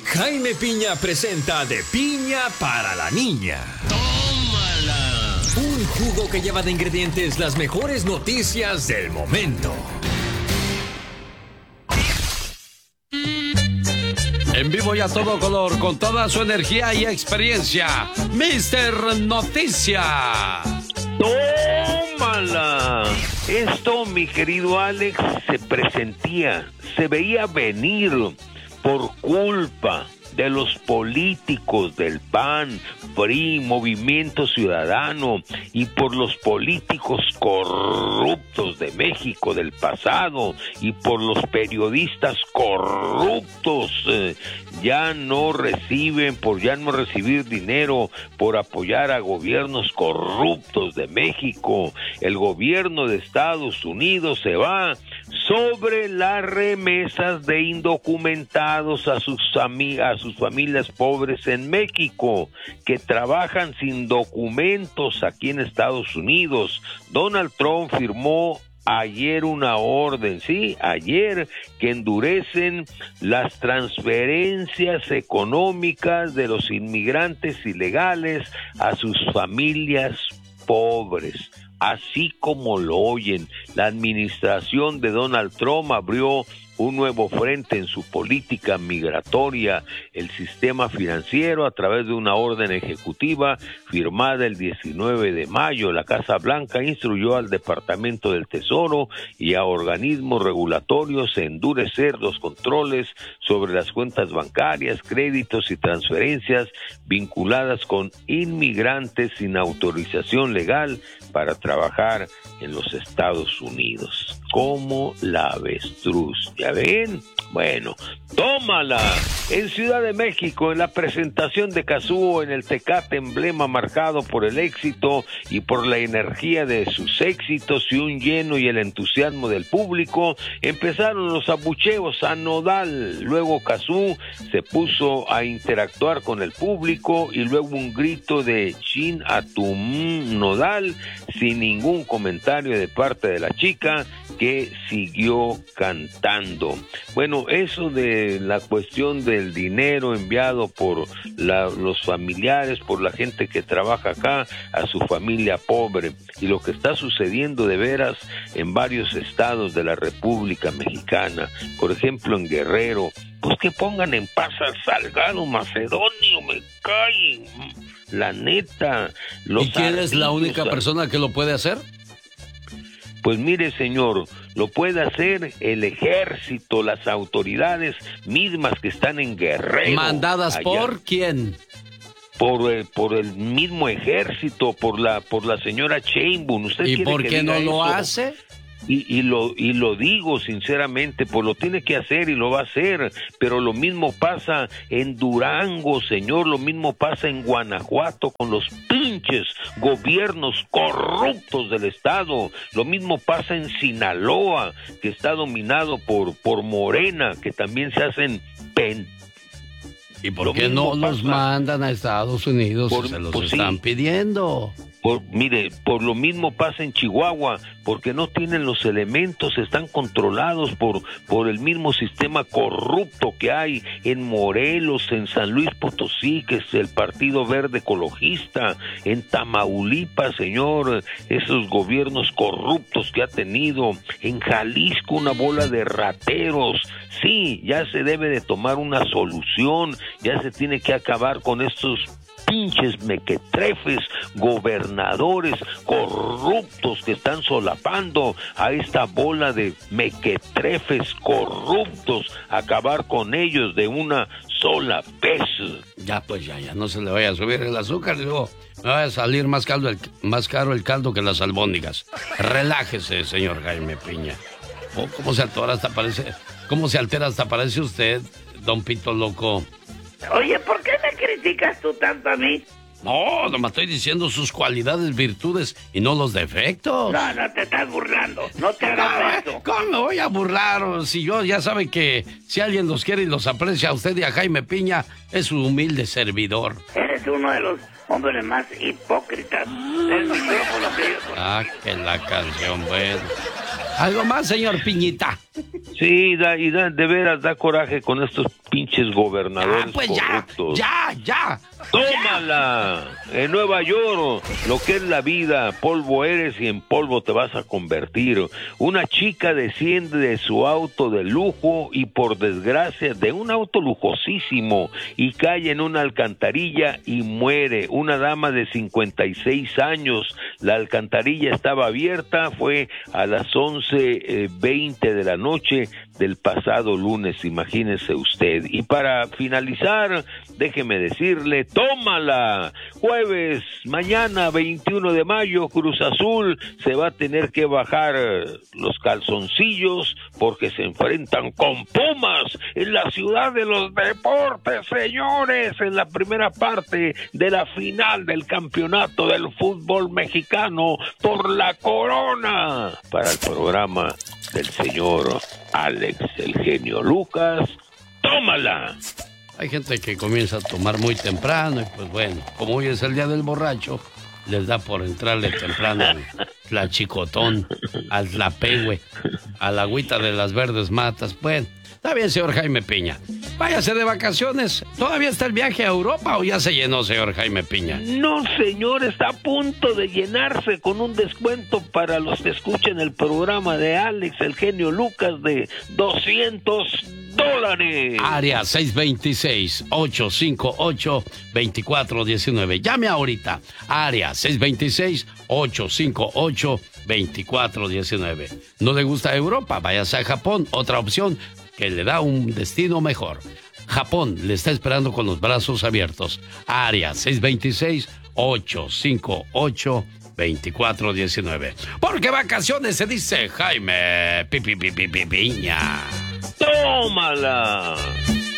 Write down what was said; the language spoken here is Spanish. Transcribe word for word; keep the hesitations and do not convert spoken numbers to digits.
Jaime Piña presenta De Piña para la Niña. ¡Tómala! Un jugo que lleva de ingredientes las mejores noticias del momento. En vivo y a todo color, con toda su energía y experiencia, míster Noticia. ¡Tómala! Esto, mi querido Alex, se presentía, se veía venir por culpa de los políticos del P A N, P R I, Movimiento Ciudadano, y por los políticos corruptos de México del pasado, y por los periodistas corruptos. Eh, ya no reciben, por ya no recibir dinero por apoyar a gobiernos corruptos de México. El gobierno de Estados Unidos se va sobre las remesas de indocumentados a sus amigas, a sus familias pobres en México, que trabajan sin documentos aquí en Estados Unidos. Donald Trump firmó ayer una orden, sí, ayer, que endurecen las transferencias económicas de los inmigrantes ilegales a sus familias pobres. Así como lo oyen, la administración de Donald Trump abrió un nuevo frente en su política migratoria. El sistema financiero, a través de una orden ejecutiva firmada el diecinueve de mayo, la Casa Blanca instruyó al Departamento del Tesoro y a organismos regulatorios a endurecer los controles sobre las cuentas bancarias, créditos y transferencias vinculadas con inmigrantes sin autorización legal para trabajar en los Estados Unidos. Como la avestruz, ¿ya ven? Bueno, tómala. En Ciudad de México, en la presentación de Cazúo en el Tecate, emblema marcado por el éxito y por la energía de sus éxitos y un lleno y el entusiasmo del público, empezaron los abucheos a Nodal. Luego Cazú se puso a interactuar con el público y luego un grito de Chin Atum Nodal, sin ningún comentario de parte de la chica, que siguió cantando. Bueno, eso de la cuestión del dinero enviado por la, los familiares, por la gente que trabaja acá, a su familia pobre, y lo que está sucediendo de veras en varios estados de la República Mexicana, por ejemplo en Guerrero, pues que pongan en paz al Salgado Macedonio, me cae, la neta. Los ¿Y quién es la única persona que lo puede hacer? Pues mire, señor, lo puede hacer el ejército, las autoridades mismas que están en Guerrero. ¿Mandadas allá. por quién? Por el, por el mismo ejército, por la por la señora Sheinbaum. ¿Usted ¿Y quiere por que qué diga no lo eso? hace? Y, y lo y lo digo sinceramente, pues lo tiene que hacer y lo va a hacer, pero lo mismo pasa en Durango, señor, lo mismo pasa en Guanajuato con los pinches gobiernos corruptos del estado, lo mismo pasa en Sinaloa, que está dominado por, por Morena, que también se hacen pen. ¿Y por qué no los mandan a Estados Unidos por, si se los pues están sí. pidiendo? Por, mire, por lo mismo pasa en Chihuahua, porque no tienen los elementos, están controlados por, por el mismo sistema corrupto que hay en Morelos, en San Luis Potosí, que es el Partido Verde Ecologista, en Tamaulipas, señor, esos gobiernos corruptos que ha tenido, en Jalisco una bola de rateros. Sí, ya se debe de tomar una solución, ya se tiene que acabar con estos pinches mequetrefes, gobernadores corruptos que están solapando a esta bola de mequetrefes corruptos, acabar con ellos de una sola vez. Ya, pues ya, ya no se le vaya a subir el azúcar y luego me va a salir más, caldo el, más caro el caldo que las albóndigas. Relájese, señor Jaime Piña. Oh, ¿Cómo se altera hasta parece, cómo se altera hasta parece usted, don Pito Loco? Oye, ¿por qué me criticas tú tanto a mí? No, nomás estoy diciendo sus cualidades, virtudes y no los defectos. No, no te estás burlando. No te hagas eso. ¿Cómo me voy a burlar? Si yo ya sabe que si alguien los quiere y los aprecia a usted y a Jaime Piña, es su humilde servidor. Eres uno de los hombres más hipócritas del micrófono que yo conozco. Ah, que la canción, bueno. ¿Algo más, señor Piñita? Sí, da, y da, de veras da coraje con estos pinches gobernadores ah, pues corruptos. ya, ya, ya. ¡Tómala! En Nueva York, lo que es la vida, polvo eres y en polvo te vas a convertir. Una chica desciende de su auto de lujo y por desgracia de un auto lujosísimo y cae en una alcantarilla y muere. Una dama de cincuenta y seis años, la alcantarilla estaba abierta, fue a las once veinte de la noche del pasado lunes, imagínese usted. Y para finalizar, déjeme decirle, tómala, jueves, mañana veintiuno de mayo, Cruz Azul se va a tener que bajar los calzoncillos porque se enfrentan con Pumas en la ciudad de los deportes, señores, en la primera parte de la final del campeonato del fútbol mexicano por la corona. Para el programa del señor Alex el genio Lucas, tómala. Hay gente que comienza a tomar muy temprano y pues bueno, como hoy es el día del borracho, les da por entrarle temprano al tlachicotón, al tlapehue, a la agüita de las verdes matas. Bueno, está bien, señor Jaime Piña. Váyase de vacaciones. ¿Todavía está el viaje a Europa o ya se llenó, señor Jaime Piña? No, señor, está a punto de llenarse con un descuento para los que escuchen el programa de Alex el genio Lucas de doscientos dólares. Área seis dos seis, ocho cinco ocho, dos cuatro uno nueve. Llame ahorita. Área seis dos seis, ocho cinco ocho, dos cuatro uno nueve. ¿No le gusta Europa? Váyase a Japón. Otra opción que le da un destino mejor. Japón le está esperando con los brazos abiertos. Área seis dos seis, ocho cinco ocho, dos cuatro uno nueve. Porque vacaciones se dice Jaime Pipi Pipi Piña. ¡Tómala!